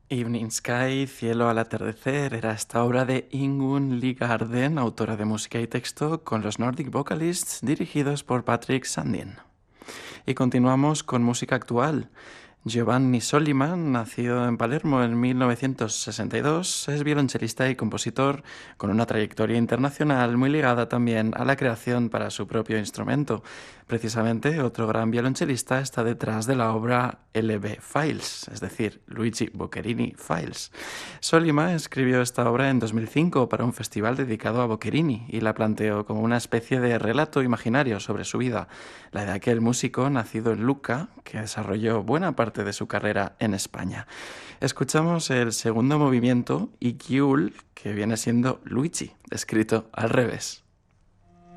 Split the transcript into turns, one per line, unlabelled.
Evening Sky, Cielo al atardecer, era esta obra de Ingunn Ligarden, autora de música y texto, con los Nordic Vocalists dirigidos por Patrick Sandin. Y continuamos con música actual. Giovanni Soliman, nacido en Palermo en 1962, es violonchelista y compositor con una trayectoria internacional muy ligada también a la creación para su propio instrumento. Precisamente, otro gran violonchelista está detrás de la obra LB Files, es decir, Luigi Boccherini Files. Soliman escribió esta obra en 2005 para un festival dedicado a Boccherini y la planteó como una especie de relato imaginario sobre su vida, la de aquel músico nacido en Lucca que desarrolló buena parte de su carrera en España. Escuchamos el segundo movimiento, Igiul, que viene siendo Luigi, escrito al revés.